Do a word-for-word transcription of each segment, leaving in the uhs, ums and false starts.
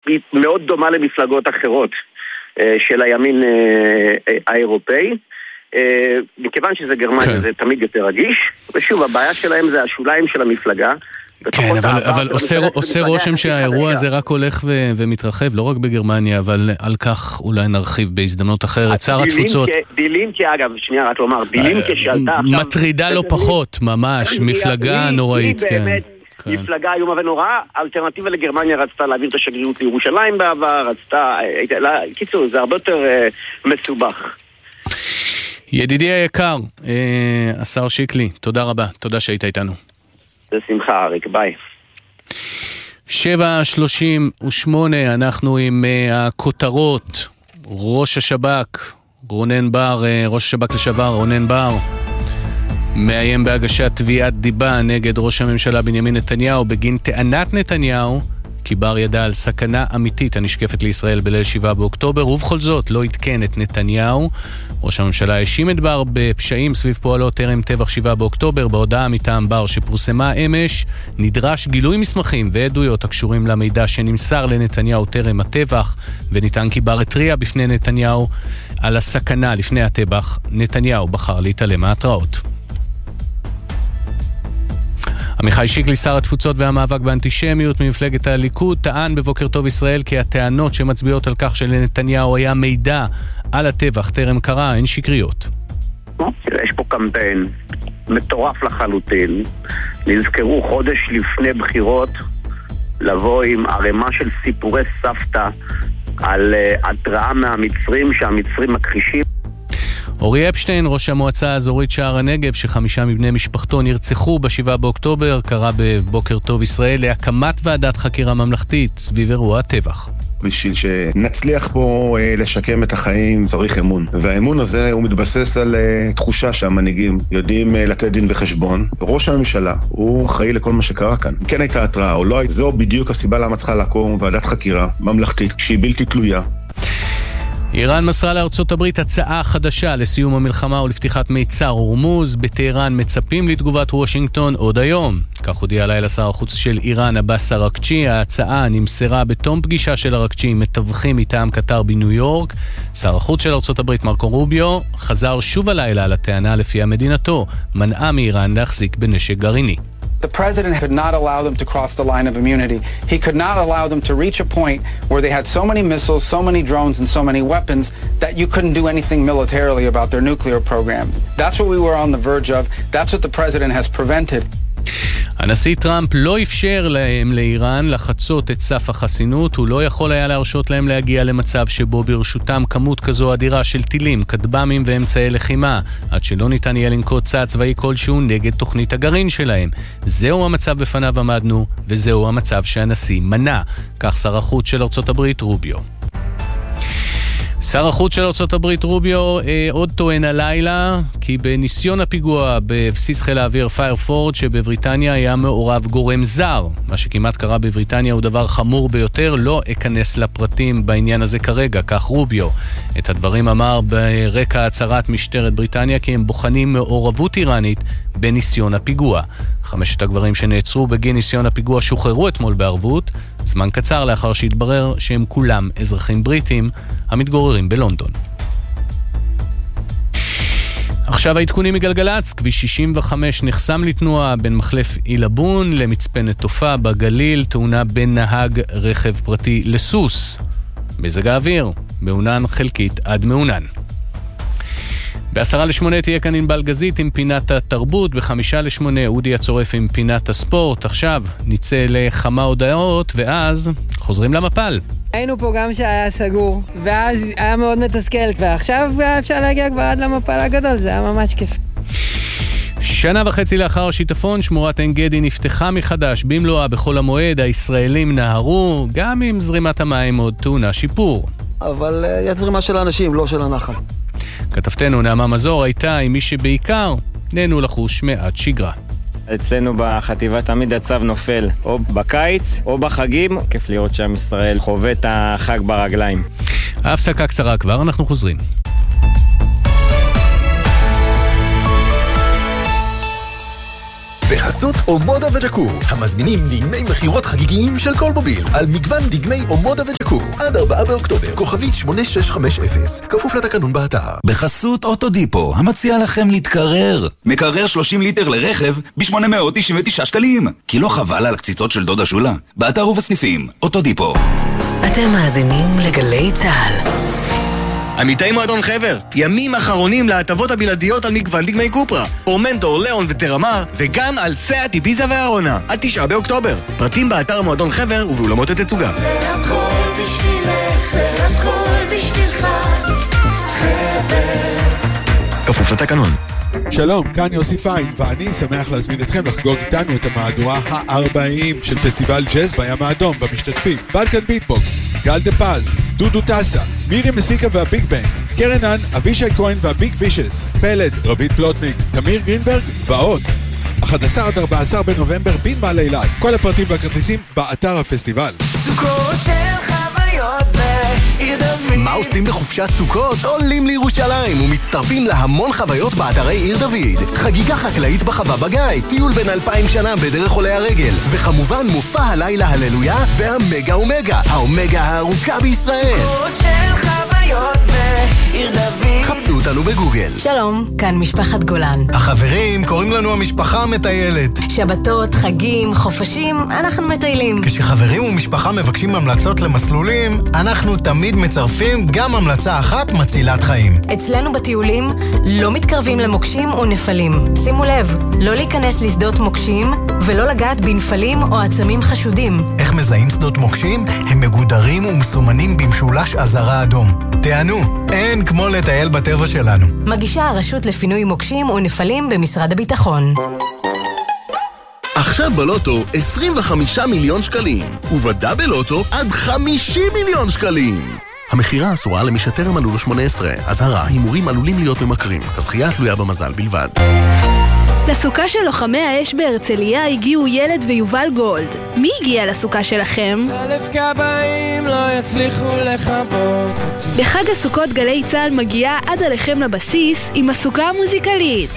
היא מאוד דומה למפלגות אחרות של הימין האירופאי, מכיוון שזה גרמניה זה תמיד יותר רגיש, ושוב הבעיה שלהם זה השוליים של המפלגה. כן, אבל, אבל עושה, עושה רושם שהאירוע הזה רק הולך ו- ומתרחב, לא רק בגרמניה, אבל על כך אולי נרחיב בהזדמנות אחרת. שר התפוצות... דילים כאגב, שנייה רק לומר, דילים כשעלתה עכשיו... מטרידה לא פחות, ממש, מפלגה נוראית. היא באמת מפלגה איומה ונוראה, האלטרנטיבה לגרמניה רצתה להעביר את השגרירות לירושלים בעבר, רצתה... קיצור, זה הרבה יותר מסובך. ידידי היקר, השר שיקלי, תודה רבה, תודה שהיית איתנו. בשמחה, אריק, ביי. שבע שלושים ושמונה, אנחנו עם uh, הכותרות. ראש השב"כ, רונן בר, uh, ראש השב"כ לשעבר, רונן בר, מאיים בהגשת תביעת דיבה נגד ראש הממשלה בנימין נתניהו בגין טענת נתניהו, כי בר ידע על סכנה אמיתית הנשקפת לישראל בליל שבעה באוקטובר, ובכל זאת לא התקן את נתניהו. ראש הממשלה האשים את בר בפשעים סביב פועלו טרם טבח שבעה באוקטובר. בהודעה מטעם בר שפורסמה אמש, נדרש גילוי מסמכים ועדויות הקשורים למידע שנמסר לנתניהו טרם הטבח, וניתן כי בר התריע בפני נתניהו על הסכנה לפני הטבח. נתניהו בחר להתעלם מההתראות. עמיחי שיקלי, שר התפוצות והמאבק באנטישמיות ממפלגת הליכוד, טען בבוקר טוב ישראל כי הטענות שמצביעות על כך שלנתניהו היה מידע על הטבח טרם קרה הן שקריות. יש פה קמפיין מטורף לחלוטין. נזכרו חודש לפני בחירות לבוא עם ערימה של סיפורי סבתא על התראה מהמצרים שהמצרים מכחישים. אורי אפשטיין, ראש המועצה האזורית שער הנגב, שחמישה מבני משפחתו נרצחו בשבעה באוקטובר, קרא בבוקר טוב ישראל להקמת ועדת חקירה ממלכתית סביב אירוע הטבח. בשביל שנצליח פה לשקם את החיים צריך אמון, והאמון הזה הוא מתבסס על תחושה שהמנהיגים יודעים לתת דין וחשבון. ראש הממשלה הוא אחראי לכל מה שקרה כאן. כן הייתה התראה או לא, זו בדיוק הסיבה למה צריכה לקום ועדת חקירה ממלכתית כשהיא בלתי תלויה. איראן מסרה לארצות הברית הצעה חדשה לסיום המלחמה ולפתיחת מיצר הורמוז. בטהרן מצפים לתגובת וושינגטון עוד היום. כך הודיע לילה שר החוץ של איראן עבאס אראקצ'י. ההצעה נמסרה בתום פגישה של אראקצ'י עם מתווכים מטעם קטר בניו יורק. שר החוץ של ארצות הברית מרקו רוביו חזר שוב הלילה על הטענה לפיה מדינתו מנעה מאיראן להחזיק בנשק גרעיני. The president could not allow them to cross the line of immunity. He could not allow them to reach a point where they had so many missiles, so many drones, and so many weapons that you couldn't do anything militarily about their nuclear program. That's what we were on the verge of. That's what the president has prevented. הנשיא טראמפ לא אפשר להם לאיראן לחצות את סף החסינות. הוא לא יכול היה להרשות להם להגיע למצב שבו ברשותם כמות כזו אדירה של טילים, כטב"מים ואמצעי לחימה, עד שלא ניתן יהיה לנקוט צעד צבאי כלשהו נגד תוכנית הגרעין שלהם. זהו המצב בפניו עמדנו, וזהו המצב שהנשיא מנע. כך שר החוץ של ארצות הברית רוביו. שר החוץ של ארצות הברית רוביו אה, עוד טוען הלילה כי בניסיון הפיגוע בבסיס חיל האוויר פיירפורד שבבריטניה היה מעורב גורם זר. מה שכמעט קרה בבריטניה הוא דבר חמור ביותר. לא אכנס לפרטים בעניין הזה כרגע, כך רוביו. את הדברים אמר ברקע הצהרת משטרת בריטניה כי הם בוחנים מעורבות איראנית בניסיון הפיגוע. חמשת הגברים שנעצרו בגין ניסיון הפיגוע שוחררו אתמול בערבות, זמן קצר לאחר שהתברר שהם כולם אזרחים בריטים המתגוררים בלונדון. עכשיו העדכונים מגלגלץ. כביש שישים וחמש נחסם לתנועה בין מחלף אילבון למצפה נטופה בגליל, תאונה בין נהג רכב פרטי לסוס. מזג האוויר, מעונן חלקית עד מעונן. בעשרה לשמונה תהיה כאן ענבל גזית עם פינת התרבות, בחמישה לשמונה אודי הצורף עם פינת הספורט. עכשיו נצא לכמה הודעות ואז חוזרים למפל. היינו פה גם שהיה סגור, ואז היה מאוד מתסכל, ועכשיו אפשר להגיע כבר עד למפל הגדול, זה היה ממש כיף. שנה וחצי לאחר השיטפון, שמורת עין גדי נפתחה מחדש במלואה בחול המועד. הישראלים נהרו, גם עם זרימת המים עוד טעונה שיפור. אבל יש זרימה של האנשים, לא של הנחל. כתבתנו נעמה מזור הייתה עם מי שבעיקר נהנו לחוש מעט שגרה. אצלנו בחטיבה תמיד הצו נופל או בקיץ או בחגים. כיף לראות שעם ישראל חווה את החג ברגליים. ההפסקה קצרה כבר, אנחנו חוזרים. בחסות אומודה וג'קור, המזמינים דגמי מחירות חגיגיים של כל מוביל, על מגוון דגמי אומודה וג'קור, עד ארבעה באוקטובר, כוכבית שמונה שש חמש אפס, כפוף לתקנון באתר. בחסות אוטודיפו, המציע לכם להתקרר. מקרר שלושים ליטר לרכב ב-שמונה מאות תשעים ותשעה שקלים. כי לא חבל על הקציצות של דודה שולה? באתר ובסניפים, אוטודיפו. אתם מאזינים לגלי צהל. עמיתי מועדון חבר, ימים אחרונים להטבות הבלעדיות על מגוון דגמי קופרה, פורמנטור, ליאון וטרמר, וגם על סאט, איביזה והארונה, עד תשעה באוקטובר. פרטים באתר מועדון חבר ובאולמות התצוגה. זה הכל בשבילך, זה הכל בשבילך, חבר. כפוף לתקנון. שלום, כאן יוסי פיין, ואני שמח להזמין אתכם לחגוג איתנו את המהדורה ה-ארבעים של פסטיבל ג'אז בים האדום. במשתתפים בלקן ביטבוקס, גל דה פז, דודו טסה, מירי מסיקה והביג בנד, קרנן, אבישי כהן והביג וישס, פלד, רבית פלוטניק, תמיר גרינברג ועוד. אחד עשר עד ארבעה עשר בנובמבר בנמל אילת. כל הפרטים והכרטיסים באתר הפסטיבל. סוכות של חוויות בעיר דוד. מה עושים בחופשת סוכות? עולים לירושלים ומצטרפים להמון חוויות באתרי עיר דוד. חגיגה חקלאית בחווה בגיא, טיול בין אלפיים שנה בדרך עולי הרגל, וכמובן מופע הלילה הללויה והמגה אומגה, האומגה הארוכה בישראל. סוכות של חוויות בעיר דוד. חפשו אותנו בגוגל. שלום, כאן משפחת גולן. החברים קוראים לנו המשפחה המטיילת. שבתות, חגים, חופשים, אנחנו מטיילים. כשחברים ומשפחה מבקשים המלצות למסלולים, אנחנו תמיד מצרפים גם המלצה אחת מצילת חיים. אצלנו בטיולים לא מתקרבים למוקשים או נפלים. שימו לב, לא להיכנס לשדות מוקשים ולא לגעת בנפלים או עצמים חשודים. איך מזהים שדות מוקשים? הם מגודרים ומסומנים במשולש אזהרה אדום. תענו, אין כמו לטייל בטבע שלנו. מגישה הרשות לפינוי מוקשים ונפלים במשרד הביטחון. עכשיו בלוטו עשרים וחמישה מיליון שקלים, ובדאבל לוטו עד חמישים מיליון שקלים. המחירה אסורה למי שטרם מלאו לו שמונה עשרה. אזהרה, הימורים עלולים להיות ממכרים. הזכייה תלויה במזל בלבד. לסוכה של לוחמי האש בהרצליה הגיעו ילד ויובל גולד. מי הגיע לסוכה שלכם? אלף קבעים לא יצליחו לחבות. בחג הסוכות גלי צהל מגיעה עד עליכם לבסיס עם הסוכה המוזיקלית.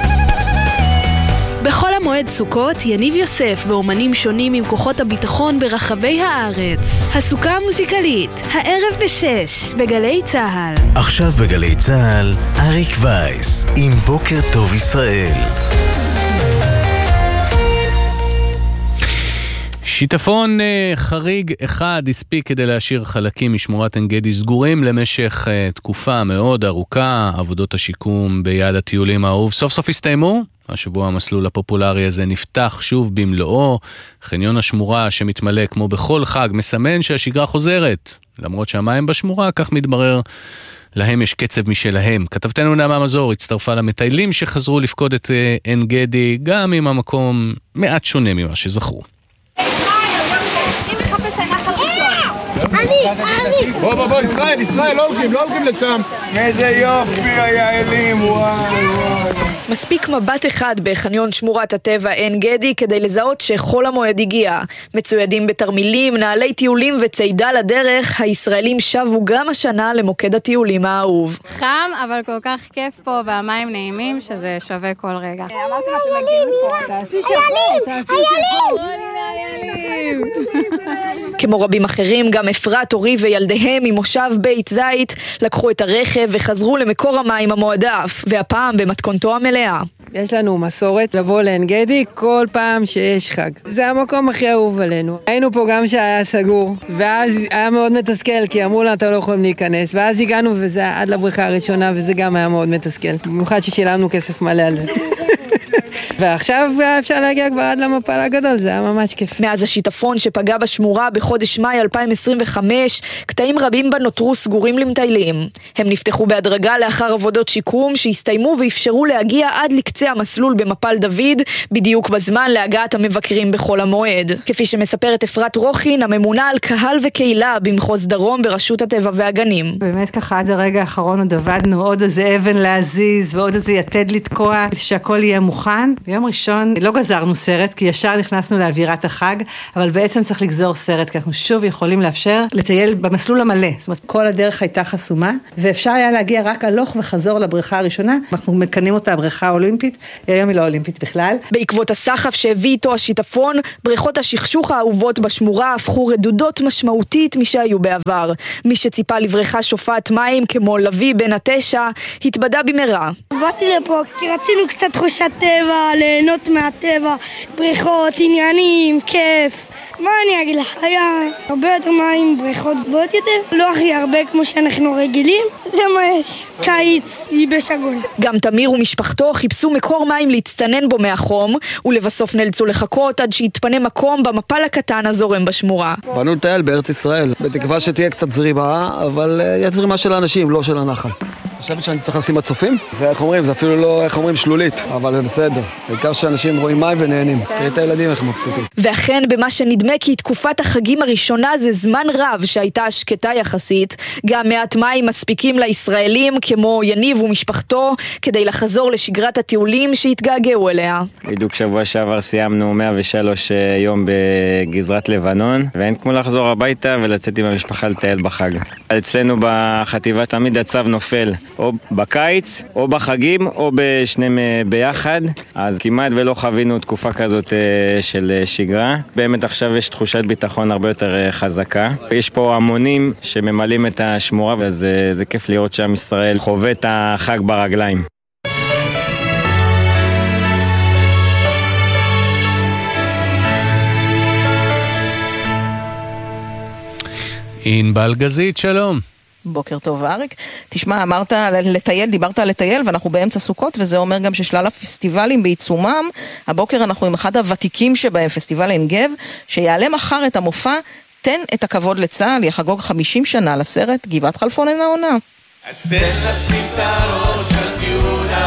בכל המועד סוכות, יניב יוסף ואומנים שונים עם כוחות הביטחון ברחבי הארץ. הסוכה המוזיקלית, הערב בשש, בגלי צהל. עכשיו בגלי צהל, אריק וייס, עם בוקר טוב ישראל. שיטפון חריג אחד הספיק כדי להשאיר חלקים משמורת עין גדי סגורים למשך תקופה מאוד ארוכה. עבודות השיקום ביעד הטיולים האהוב סוף סוף הסתיימו. השבוע המסלול הפופולרי הזה נפתח שוב במלואו. חניון השמורה שמתמלא כמו בכל חג מסמן שהשגרה חוזרת. למרות שהמים בשמורה, כך מתברר, להם יש קצב משלהם. כתבתנו נעמה מזור הצטרפה למטיילים שחזרו לפקוד את עין גדי, גם עם המקום מעט שונה ממה שזכרו. אני, אני. בוא, בוא, בוא, ישראל, ישראל, לא הולכים, לא הולכים לשם. איזה יופי היעלים, וואי, וואי. מספיק מבט אחד בחניון שמורת הטבע עין גדי כדי לזהות שחול המועד הגיע. מצוידים בתרמילים, נעלי טיולים וצידה לדרך, הישראלים שבו גם השנה למוקד הטיולים האהוב. חם, אבל כל כך כיף פה, והמים נעימים, שזה שווה כל רגע. אמרתם, אתם מגיעים מפה, תעשי שפור, תעשי שפור. איילים! כמו רבים אחרים, גם אפרת, אורי וילדיהם ממושב בית זית לקחו את הרכב וחזרו למקור המים המועדף, והפעם במתכונתו המלאה. יש לנו מסורת לבוא לעין גדי כל פעם שיש חג. זה המקום הכי אהוב עלינו. היינו פה גם שהיה סגור, ואז היה מאוד מתסכל, כי אמרו לנו, אתם לא יכולים להיכנס. ואז הגענו, וזה היה עד לבריכה הראשונה, וזה גם היה מאוד מתסכל. במיוחד ששילמנו כסף מלא על זה. ועכשיו אפשר להגיע כבר עד למפל הגדול, זה היה ממש כיף. מאז השיטפון שפגע בשמורה בחודש מאי אלפיים עשרים וחמש, קטעים רבים בה נותרו סגורים למטיילים. הם נפתחו בהדרגה לאחר עבודות שיקום שהסתיימו ואפשרו להגיע עד לקצה המסלול במפל דוד, בדיוק בזמן להגעת המבקרים בכל המועד. כפי שמספרת אפרת רוחין, הממונה על קהל וקהילה במחוז דרום ברשות הטבע והגנים. באמת ככה עד הרגע האחרון עוד עבדנו, עוד איזה אבן להזיז ועוד איזה יתד לתקוע, שהכל יהיה מוכן. ביום ראשון לא גזרנו סרט, כי ישר נכנסנו לאווירת החג, אבל בעצם צריך לגזור סרט, כי אנחנו שוב יכולים לאפשר לטייל במסלול המלא. זאת אומרת, כל הדרך הייתה חסומה, ואפשר היה להגיע רק הלוך וחזור לבריכה הראשונה. אנחנו מקנים אותה הבריכה האולימפית, היום היא לא אולימפית בכלל. בעקבות הסחף שהביא איתו השיטפון, בריכות השכשוך האהובות בשמורה הפכו רדודות משמעותית משהיו בעבר. מי שציפה לבריכה שופעת מים כמו לוי בן התשע, התבדה במהרה. באתי לפה כי רצינו קצת תחושת טבע, ליהנות מהטבע, בריכות, עניינים, כיף. מה אני אגיד לך? היה הרבה יותר מים, בריכות גבוהות יותר, לא הכי הרבה כמו שאנחנו רגילים, זה מה יש. קיץ, ייבש עגול. גם תמיר ומשפחתו חיפשו מקור מים להצטנן בו מהחום, ולבסוף נאלצו לחכות עד שיתפנה מקום במפל הקטן הזורם בשמורה. באנו לטייל בארץ ישראל, בתקווה שתהיה קצת זרימה, אבל יש זרימה של האנשים, לא של הנחל. חושבת שאני צריך לשים מצופים? זה איך אומרים, זה אפילו לא איך אומרים שלולית, אבל זה בסדר. בעיקר שאנשים רואים מים ונהנים. תראי את הילדים איך מבסוטים. ואכן במה שנדמה כי תקופת החגים הראשונה זה זמן רב שהייתה שקטה יחסית, גם מעט מים מספיקים לישראלים כמו יניב ומשפחתו כדי לחזור לשגרת הטיולים שהתגעגעו אליה. בדיוק שבוע שעבר סיימנו מאה ושלושה יום בגזרת לבנון, ואין כמו לחזור הביתה ולצאת עם המשפחה לטייל בחג. אצלנו בחטיבה תמיד הצו נופל. או בקיץ, או בחגים, או בשניהם ביחד, אז כמעט ולא חווינו תקופה כזאת של שגרה. באמת עכשיו יש תחושת ביטחון הרבה יותר חזקה. יש פה המונים שממלאים את השמורה, וזה זה כיף לראות שעם ישראל חווה את החג ברגליים. ענבל גזית, שלום. בוקר טוב אריק. תשמע, אמרת לטייל, דיברת על לטייל, ואנחנו באמצע סוכות, וזה אומר גם ששלל הפסטיבלים בעיצומם. הבוקר אנחנו עם אחד הוותיקים שבהם, פסטיבל עין גב, שיעלה מחר את המופע תן את הכבוד לצה"ל, יחגוג חמישים שנה לסרט גבעת חלפון אין העונה. אז תן לשים את הראש על דיונה,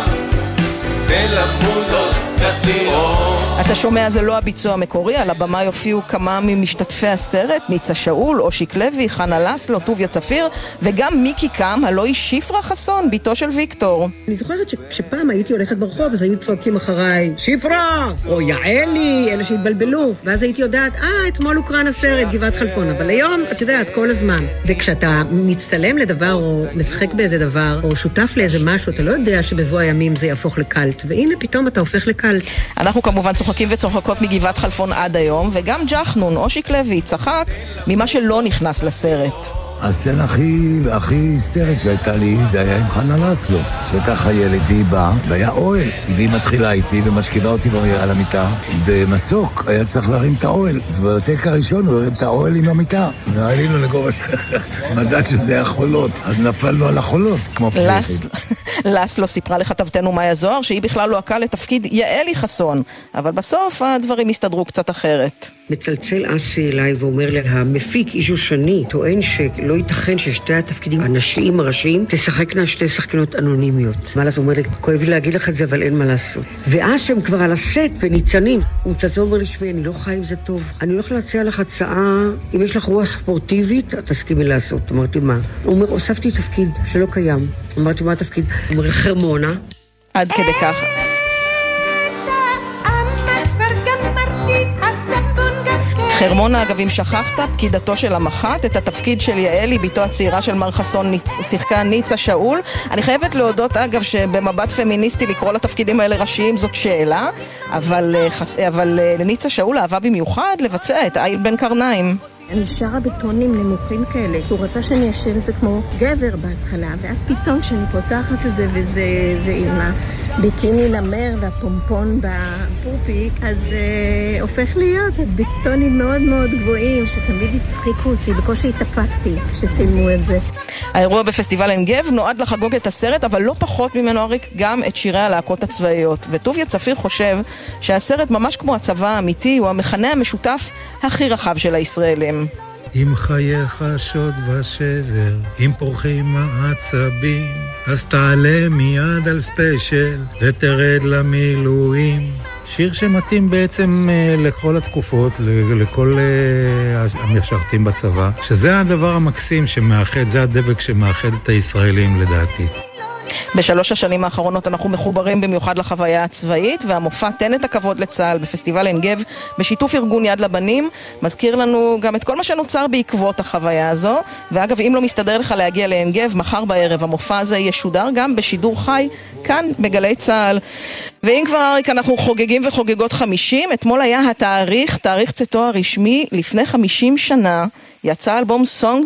תן לך מוזות קצת לראות. אתה שומע, זה לא הביצוע המקורי, על הבמה יופיעו כמה ממשתתפי הסרט, ניצה שאול, אושיק לוי, חנה לסלו, טוביה צפיר, וגם מיקי קם, הלוא היא שפרה חסון, ביתו של ויקטור. אני זוכרת שכשפעם הייתי הולכת ברחוב, אז היו צועקים אחריי, שפרה, או יעלי, אלה שהתבלבלו, ואז הייתי יודעת, אה, אתמול הוקרן הסרט, גבעת חלפון, אבל היום, את יודעת, כל הזמן. וכשאתה מצטלם לדבר, או משחק באיזה דבר, או שותף לאיזה משהו, אתה לא יודע שבבוא הימים זה יהפוך לקלט, והנה פתאום אתה הופך לקלט. אנחנו כמובן צוחקים וצוחקות מגבעת חלפון עד היום, וגם ג'חנון, אושיק לוי, צחק ממה שלא נכנס לסרט. הסצנה הכי, הכי היסטרית שהייתה לי, זה היה עם חנה לסלו, שהייתה חיילת והיא באה, והיה אוהל, והיא מתחילה איתי ומשכיבה אותי על המיטה, ומסוק היה צריך להרים את האוהל, ובטק הראשון הוא הרים את האוהל עם המיטה, ועלינו לגובה, מזל שזה היה חולות, אז נפלנו על החולות, כמו פסיכית. לסלו סיפרה לכתבתנו מאיה זוהר, שהיא בכלל לא עקה לתפקיד יעלי חסון, אבל בסוף הדברים הסתדרו קצת אחרת. מצלצל אסי אליי ואומר לי, המפיק אישו שני טוען שלא ייתכן ששתי התפקידים הנשיים הראשיים תשחקנה שתי שחקנות אנונימיות. מה לעשות? הוא אומר לי, כואב לי להגיד לך את זה, אבל אין מה לעשות. ואז שהם כבר על הסט בניצנים, הוא מצלצל ואומר לי, שמי, אני לא חי עם זה טוב. אני לא יכולה להציע לך הצעה, אם יש לך רוח ספורטיבית, תסכימי לעשות. אמרתי, מה? הוא אומר, הוספתי תפקיד שלא קיים. אמרתי, מה התפקיד? הוא אומר, חרמונה. עד כדי כך. חרמונה, אגב, אם שכחת, פקידתו של המח"ט, את התפקיד של יעלי, ביתו הצעירה של מר חסון, שיחקה ניצה שאול. אני חייבת להודות, אגב, שבמבט פמיניסטי לקרוא לתפקידים האלה ראשיים זאת שאלה, אבל, אבל לניצה שאול אהבה במיוחד לבצע את איל בן קרניים. אני שרה בטונים נמוכים כאלה. הוא רצה שאני אשאיר את זה כמו גבר בהתחלה, ואז פתאום כשאני פותחת את זה וזה, ועם הביקיני נמר והפומפון בפופיק, אז אה, הופך להיות בטונים מאוד מאוד גבוהים, שתמיד הצחיקו אותי, בקושי התאפקתי כשצילמו את זה. האירוע בפסטיבל עין גב נועד לחגוג את הסרט, אבל לא פחות ממנו אריק גם את שירי הלהקות הצבאיות. וטוביה צפיר חושב שהסרט ממש כמו הצבא האמיתי, הוא המכנה המשותף הכי רחב של הישראלים. אם חייך שוד ושבר, אם פורחים העצבים, אז תעלה מיד על ספיישל ותרד למילואים. שיר שמתאים בעצם לכל התקופות, לכל המשרתים בצבא, שזה הדבר המקסים שמאחד, זה הדבק שמאחד את הישראלים לדעתי. בשלוש השנים האחרונות אנחנו מחוברים במיוחד לחוויה הצבאית, והמופע תן את הכבוד לצה"ל בפסטיבל עין גב בשיתוף ארגון יד לבנים מזכיר לנו גם את כל מה שנוצר בעקבות החוויה הזו. ואגב, אם לא מסתדר לך להגיע לעין גב, מחר בערב המופע הזה ישודר גם בשידור חי כאן בגלי צה"ל. ואם כבר אריק אנחנו חוגגים וחוגגות חמישים, אתמול היה התאריך, תאריך צאתו הרשמי. לפני חמישים שנה יצא אלבום Songs